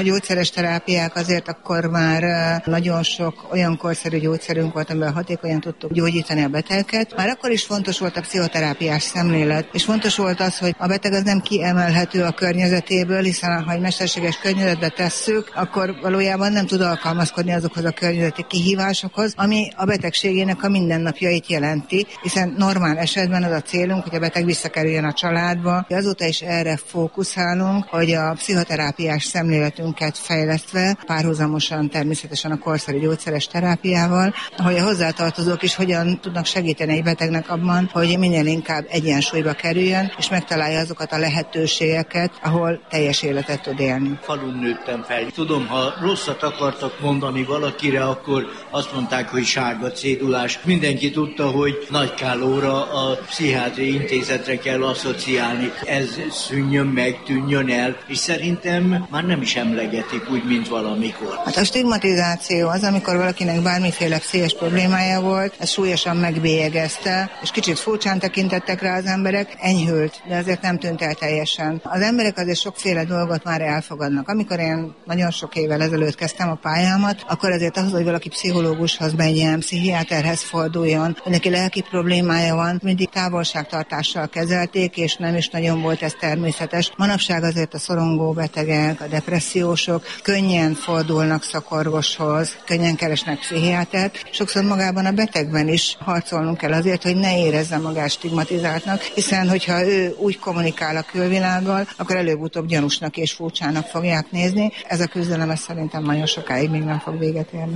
A gyógyszeres terápiák azért akkor már nagyon sok olyan korszerű gyógyszerünk volt, amivel hatékonyan tudtuk gyógyítani a betegeket. Már akkor is fontos volt a pszichoterápiás szemlélet, és fontos volt az, hogy a beteg az nem kiemelhető a környezetéből, hiszen ha egy mesterséges környezetbe tesszük, akkor valójában nem tud alkalmazkodni azokhoz a környezeti kihívásokhoz, ami a betegségének a mindennapjait jelenti, hiszen normál esetben az a célunk, hogy a beteg visszakerüljön a családba. Azóta is erre fókuszálunk, hogy a pszichoterápiás szemléletünket fejlesztve, párhuzamosan természetesen a korszerű gyógyszeres terápiával, hogy a hozzátartozók is hogyan tudnak segíteni egy betegnek abban, hogy minél inkább egyensúlyba kerüljön, és megtalálja azokat a lehetőségeket, ahol teljes életet tud élni. Falun nőttem fel. Tudom, ha rosszat akartak mondani valakire, akkor azt mondták, hogy sárga cédulás. Mindenki tudta, hogy Nagykállóra a pszichiátriai intézetre kell asszociálni. Ez szűnjön meg, tűnjön el, és szerintem már nem is emlegetik úgy, mint valamikor. Hát a stigmatizáció az, amikor valakinek bármiféle pszichés problémája volt, ez súlyosan megbélyegezte, és kicsit furcsán tekintettek rá az emberek, enyhült, de azért nem tűnt el teljesen. Az emberek azért sokféle dolgot már elfogadnak. Amikor én nagyon sok évvel ezelőtt kezdtem a pályámat, akkor azért ahhoz, hogy valaki pszichológushoz menjen, pszichiáterhez forduljon, hogy neki lelki problémája van, mindig távolságtartással kezelték, és nem is nagyon volt ez természetes. Manapság azért a szorongó betegek, a depressziósok könnyen fordulnak szakorvoshoz, könnyen keresnek pszichiátert. Sokszor magában a betegben is harcolnunk kell azért, hogy ne érezze magát stigmatizáltnak, hiszen hogyha ő úgy kommunikál a külvilággal, akkor előbb-utóbb gyanúsnak és furcsának fogják nézni. Ez a küzdelem szerintem nagyon sokáig még nem fog véget érni.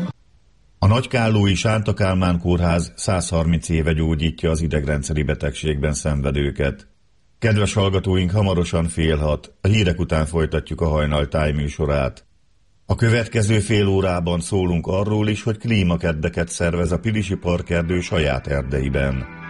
A Nagykállói Sánta Kálmán Kórház 130 éve gyógyítja az idegrendszeri betegségben szenvedőket. Kedves hallgatóink, hamarosan fél 6, a hírek után folytatjuk a Hajnal Táj műsorát. A következő fél órában szólunk arról is, hogy klímakeddeket szervez a Pilisi Parkerdő saját erdeiben.